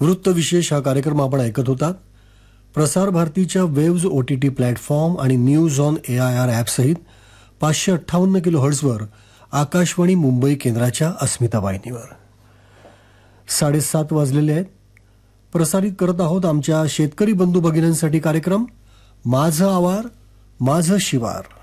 वृत्तविशेष हा कार्यक्रम आपण ऐकत होतात. प्रसार भारतीच्या वेव्ज OTT प्लॅटफॉर्म आणि news on AIR ॲपसहित 558 किलोहर्ट्झवर Akashvani Mumbai केंद्राच्या अस्मिता वाहिनीवर. 7:30 वाजलेले आहेत. प्रसारित करत आहोत आमच्या शेतकरी बंधू भगिनींसाठी कार्यक्रम माझं आवार माझं शिवार.